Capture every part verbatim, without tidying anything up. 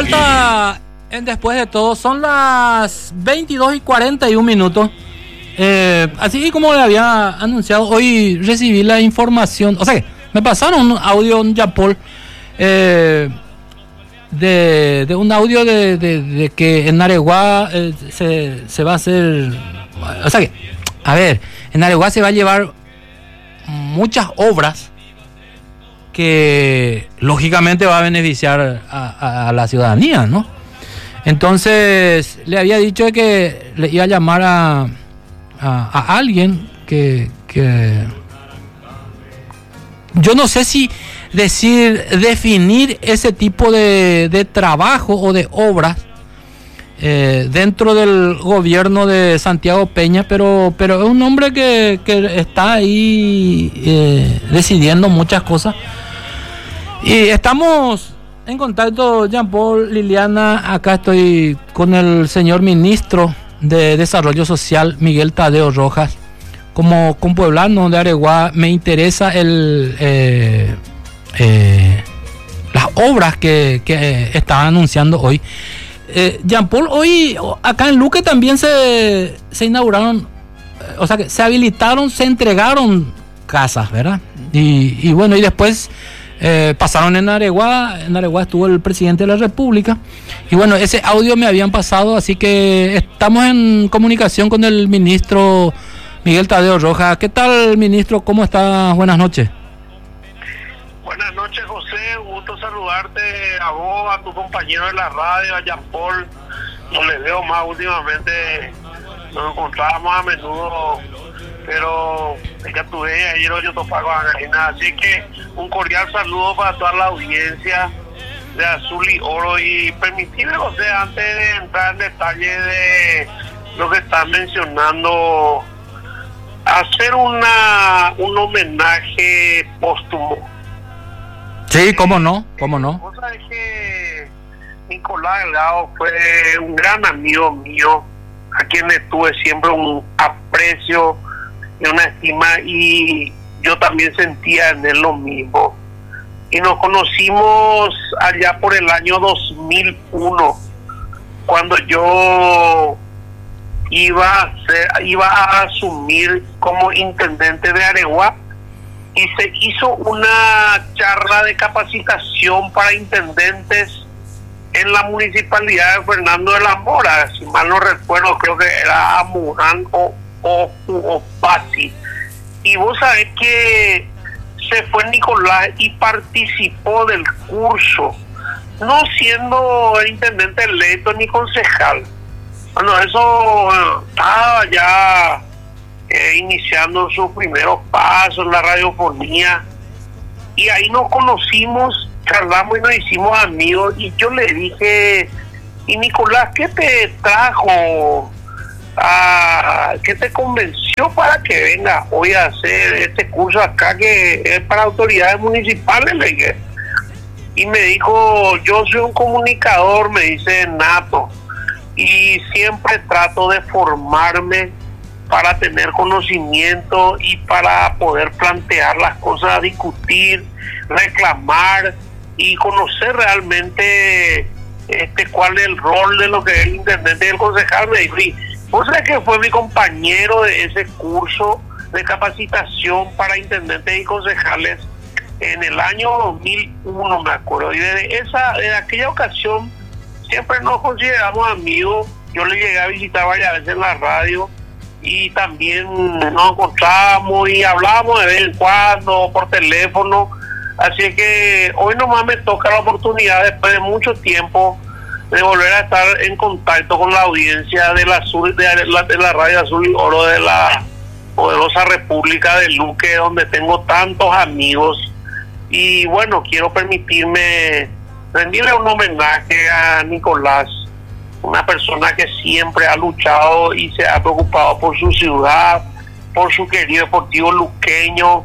vuelta en Después de Todo. Son las veintidós y cuarenta y un minutos. Eh, así como le había anunciado, hoy recibí la información. O sea, que me pasaron un audio, un Jean-Paul, eh, de, de un audio de, de, de que en Areguá eh, se, se va a hacer. O sea que, a ver, en Areguá se va a llevar muchas obras que lógicamente va a beneficiar a, a, a la ciudadanía, ¿no? Entonces le había dicho que le iba a llamar a, a, a alguien que, que yo no sé si decir, definir ese tipo de, de trabajo o de obras eh, dentro del gobierno de Santiago Peña, pero, pero es un hombre que, que está ahí eh, decidiendo muchas cosas. Y estamos en contacto, Jean-Paul, Liliana. Acá estoy con el señor ministro de Desarrollo Social, Miguel Tadeo Rojas. Como compueblano de Areguá, me interesa el eh, eh, las obras que, que estaban anunciando hoy. Eh, Jean-Paul, hoy acá en Luque también se, se inauguraron, o sea, que se habilitaron, se entregaron casas, ¿verdad? Y, y bueno, y después Eh, pasaron en Areguá. En Areguá estuvo el presidente de la República. Y bueno, ese audio me habían pasado, así que estamos en comunicación con el ministro Miguel Tadeo Rojas. ¿Qué tal, ministro? ¿Cómo está? Buenas noches. Buenas noches, José. Un gusto saludarte a vos, a tu compañero de la radio, a Jean-Paul. No les veo más últimamente. Nos encontrábamos a menudo, pero es que tuve ayer yo topago a Argentina. Así que un cordial saludo para toda la audiencia de Azul y Oro. Y permitirme, o sea, antes de entrar en detalle de lo que están mencionando, hacer una un homenaje póstumo. Sí, cómo no, cómo no. Vos sabés que Nicolás Delgado fue un gran amigo mío, a quien le tuve siempre un aprecio y una estima, y yo también sentía en él lo mismo. Y nos conocimos allá por el año dos mil uno, cuando yo iba a ser, iba a asumir como intendente de Areguá, y se hizo una charla de capacitación para intendentes en la municipalidad de Fernando de la Mora. Si mal no recuerdo, creo que era Amurán o o, o Pasi. Y vos sabés que se fue Nicolás y participó del curso, no siendo el intendente electo ni concejal. Bueno, eso bueno, estaba ya eh, iniciando sus primeros pasos en la radiofonía, y ahí nos conocimos, charlamos y nos hicimos amigos. Y yo le dije: y Nicolás, ¿qué te trajo? Ah, ¿qué te convenció para que venga hoy a hacer este curso acá, que es para autoridades municipales? Le dije. Y me dijo: yo soy un comunicador, me dice, nato, y siempre trato de formarme para tener conocimiento y para poder plantear las cosas, a discutir, reclamar y conocer realmente este cuál es el rol de lo que es el intendente y el concejal. Me dijo: vos sabés que fue mi compañero de ese curso de capacitación para intendentes y concejales en el año dos mil uno, me acuerdo. Y desde esa, desde aquella ocasión siempre nos consideramos amigos. Yo le llegué a visitar varias veces en la radio, y también nos encontrábamos y hablábamos de vez en cuando por teléfono. Así que hoy nomás me toca la oportunidad, después de mucho tiempo, de volver a estar en contacto con la audiencia de la, Azul, de la, de la radio Azul y Oro de la poderosa República de Luque, donde tengo tantos amigos. Y bueno, quiero permitirme rendirle un homenaje a Nicolás, una persona que siempre ha luchado y se ha preocupado por su ciudad, por su querido deportivo luqueño,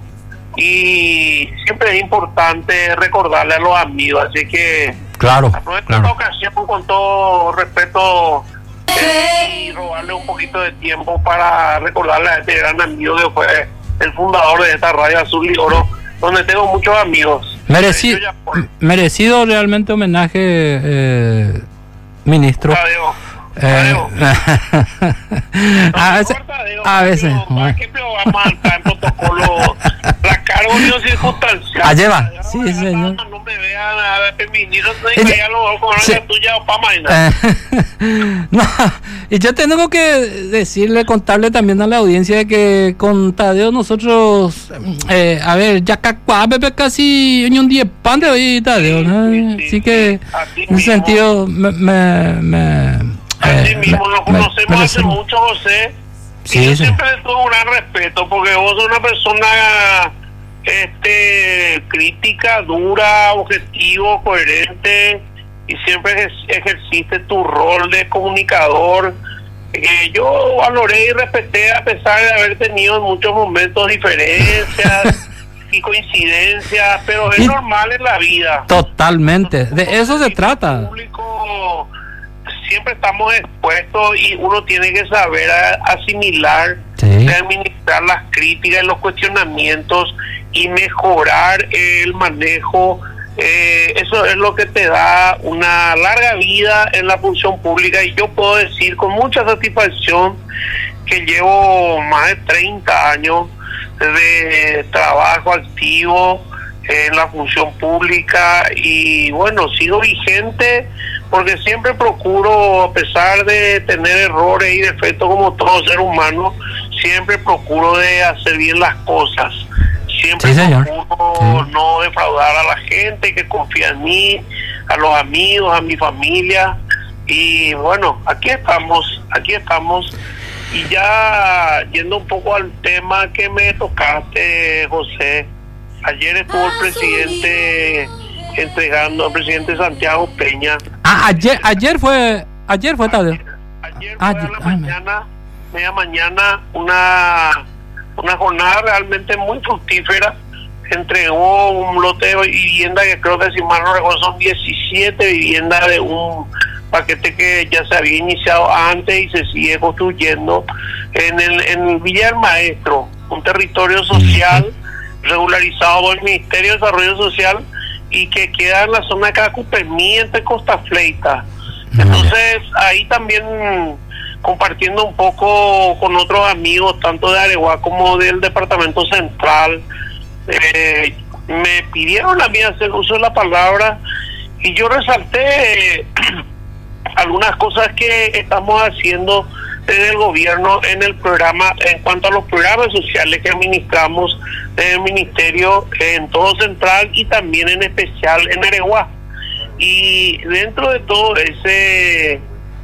y siempre es importante recordarle a los amigos. Así que claro, aprovecho claro. esta ocasión con todo respeto eh, y robarle un poquito de tiempo para recordarle a este gran amigo que fue el fundador de esta radio Azul y Oro, donde tengo muchos amigos. Merecido, merecido realmente homenaje, eh, ministro. Tadeo. Eh, a veces, a veces. Por ejemplo, vamos a estar en protocolo. La cargo yo circunstancial. Allá va. Sí, señor. No me vean a ministro, no me vean los con la tuya o para mañana. No, y yo tengo que decirle, contarle también a la audiencia de que con Tadeo nosotros, eh, a ver, ya casi un día pan de hoy, Tadeo, ¿no? Sí, sí, Así que, así en ese sentido, me. me, me Así eh, mismo, nos me, conocemos me, me hace mucho, José. Sí, y yo sí. siempre le tuve un gran respeto, porque vos sos una persona este crítica, dura, objetivo, coherente, y siempre ejer- ejerciste tu rol de comunicador. Eh, yo valoré y respeté a pesar de haber tenido en muchos momentos diferencias y coincidencias, pero es Y- normal en la vida. Totalmente, de eso se trata. Público, siempre estamos expuestos y uno tiene que saber a- asimilar, Sí. administrar las críticas y los cuestionamientos y mejorar el manejo. Eh, eso es lo que te da una larga vida en la función pública, y yo puedo decir con mucha satisfacción que llevo más de treinta años de trabajo activo en la función pública, y bueno, sigo vigente porque siempre procuro, a pesar de tener errores y defectos como todo ser humano, siempre procuro de hacer bien las cosas. Siempre Sí, señor. procuro Sí. no defraudar a la gente que confía en mí, a los amigos, a mi familia. Y bueno, aquí estamos, aquí estamos. Y ya yendo un poco al tema que me tocaste, José, ayer estuvo el presidente entregando, el presidente Santiago Peña. Ah, ayer, ayer fue, ayer fue Tadeo. Ayer Ah, fue a la ah, mañana, media mañana, una, una jornada realmente muy fructífera. Entregó un lote de vivienda que creo que, si mal no recuerdo, son diecisiete viviendas de un paquete que ya se había iniciado antes y se sigue construyendo en el en Villa del Maestro, un territorio social regularizado por el Ministerio de Desarrollo Social y que queda en la zona de Cacupemí, entre Costa Fleita. Entonces ahí también, compartiendo un poco con otros amigos, tanto de Areguá como del Departamento Central, eh, me pidieron a mí hacer uso de la palabra, y yo resalté eh, algunas cosas que estamos haciendo desde el gobierno en el programa, en cuanto a los programas sociales que administramos desde el ministerio en todo Central y también en especial en Areguá. Y dentro de todo ese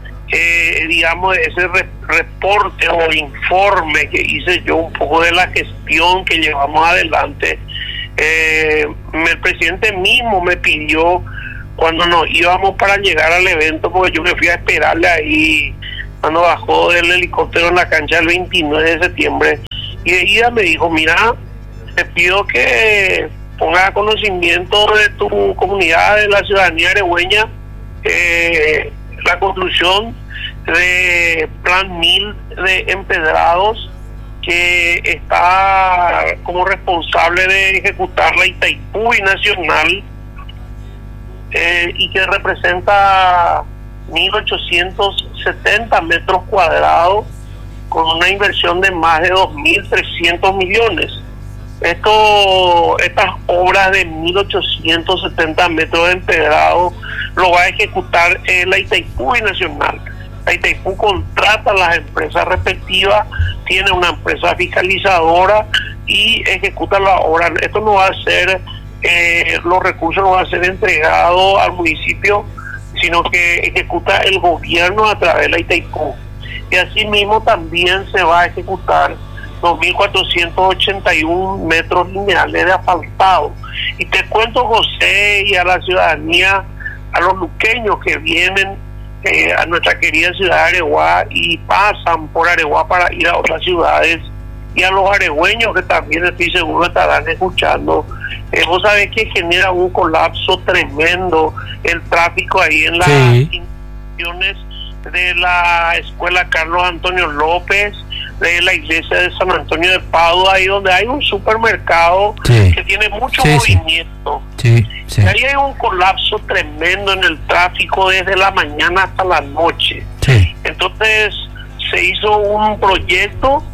eh, digamos ese re- reporte o informe que hice yo un poco de la gestión que llevamos adelante, eh, el presidente mismo me pidió, cuando nos íbamos para llegar al evento, porque yo me fui a esperarle ahí cuando bajó del helicóptero en la cancha el veintinueve de septiembre, y de ida me dijo: mira, te pido que pongas a conocimiento de tu comunidad, de la ciudadanía aregüeña, eh, la construcción de Plan mil de empedrados, que está como responsable de ejecutar la Itaipú Binacional, eh, y que representa mil ochocientos setenta metros cuadrados con una inversión de más de dos mil trescientos millones. Esto, estas obras de mil ochocientos setenta metros de empedrado lo va a ejecutar eh, la Itaipú Nacional. La Itaipú contrata a las empresas respectivas, tiene una empresa fiscalizadora y ejecuta la obra. Esto no va a ser, eh, los recursos no van a ser entregados al municipio, sino que ejecuta el gobierno a través de la Itaipú. Y asimismo también se va a ejecutar dos mil cuatrocientos ochenta y uno metros lineales de asfaltado. Y te cuento, José, y a la ciudadanía, a los luqueños que vienen eh, a nuestra querida ciudad de Areguá y pasan por Areguá para ir a otras ciudades, y a los aregüeños que también estoy seguro estarán escuchando, eh, vos sabés que genera un colapso tremendo el tráfico ahí en las Sí. instituciones de la escuela Carlos Antonio López, de la iglesia de San Antonio de Padua, ahí donde hay un supermercado sí. que tiene mucho sí, movimiento. Sí, sí. Y ahí hay un colapso tremendo en el tráfico desde la mañana hasta la noche. Sí. Entonces se hizo un proyecto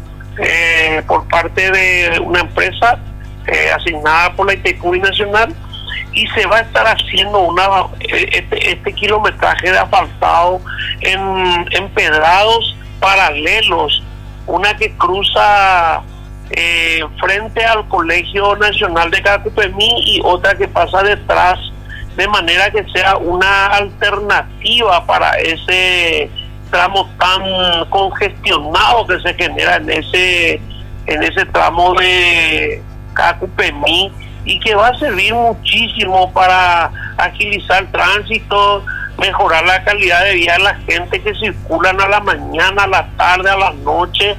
eh, por parte de una empresa eh, asignada por la Itaicubi Nacional, y se va a estar haciendo una este, este kilometraje de asfaltado en empedrados paralelos, una que cruza eh, frente al Colegio Nacional de Cacupemí y otra que pasa detrás, de manera que sea una alternativa para ese tramo tan congestionado que se genera en ese en ese tramo de Cacupemí, y que va a servir muchísimo para agilizar el tránsito, mejorar la calidad de vida de la gente que circulan a la mañana, a la tarde, a la noche,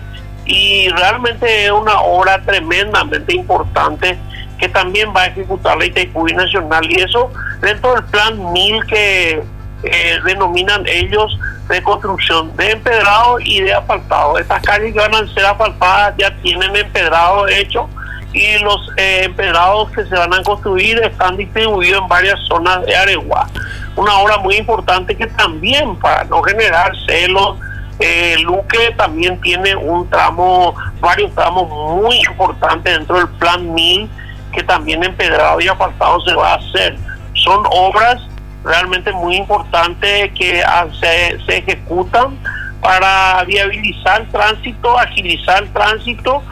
y realmente es una obra tremendamente importante que también va a ejecutar la Itaicubi Nacional, y eso dentro del plan mil que eh, denominan ellos de construcción de empedrado y de asfaltado. Estas calles que van a ser asfaltadas ya tienen empedrado hecho, y los eh, empedrados que se van a construir están distribuidos en varias zonas de Areguá. Una obra muy importante que también, para no generar celos, eh, Luque también tiene un tramo, varios tramos muy importantes dentro del plan mil, que también empedrado y asfaltado se va a hacer. Son obras realmente muy importantes que se, se ejecutan para viabilizar el tránsito, agilizar el tránsito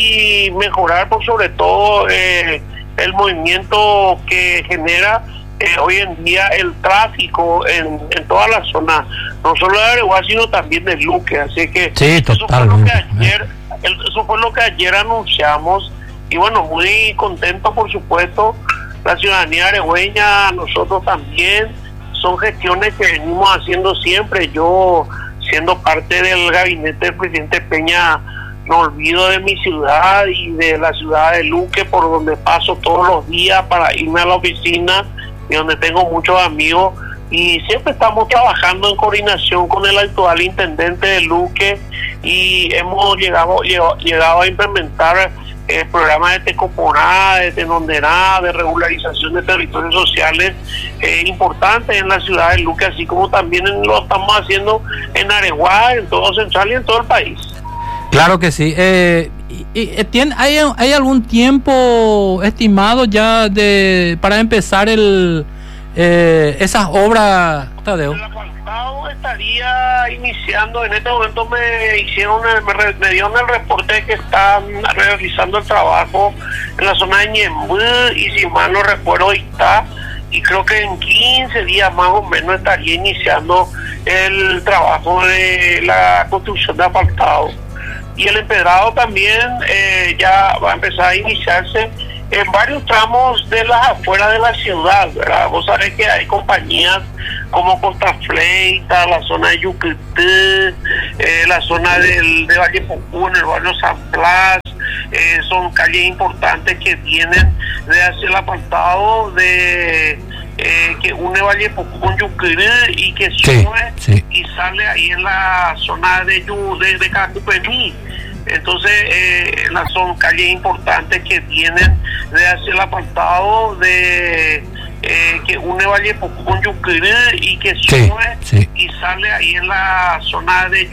y mejorar por sobre todo eh, el movimiento que genera eh, hoy en día el tráfico en, en toda la zona, no solo de Areguá sino también de Luque. Así que sí, eso fue lo que ayer, eso fue lo que ayer anunciamos, y bueno, muy contento por supuesto, la ciudadanía aregüeña, nosotros también. Son gestiones que venimos haciendo siempre. Yo, siendo parte del gabinete del presidente Peña, no olvido de mi ciudad y de la ciudad de Luque, por donde paso todos los días para irme a la oficina y donde tengo muchos amigos, y siempre estamos trabajando en coordinación con el actual intendente de Luque, y hemos llegado, llegado, llegado a implementar eh, programas de tecoporá, de tenonderá, de regularización de territorios sociales eh, importantes en la ciudad de Luque, así como también en, lo estamos haciendo en Areguá, en todo Central y en todo el país. Claro que sí. Eh, y, y, ¿tiene, hay, ¿Hay algún tiempo estimado ya de para empezar el eh, esas obras, Tadeo? El asfaltado estaría iniciando, en este momento me hicieron el, me, me dieron el reporte de que están realizando el trabajo en la zona de Ñemby, y si mal no recuerdo está, y creo que en quince días más o menos estaría iniciando el trabajo de la construcción de asfaltado. Y el empedrado también eh, ya va a empezar a iniciarse en varios tramos de las afueras de la ciudad, ¿verdad? Vos sabés que hay compañías como Costa Fleita, la zona de Yucatán, eh, la zona del, de Valle Pucú, en el barrio San Blas, eh, son calles importantes que vienen de hacia el asfaltado de eh, que une Valle Pucú con Yucatán y que sube sí, sí. y sale ahí en la zona de de, de Cacupemí. Entonces eh, son calles importantes que vienen de hacia el asfaltado de eh, que une Valle Pucú con Yucatán y que sube sí, sí. y sale ahí en la zona de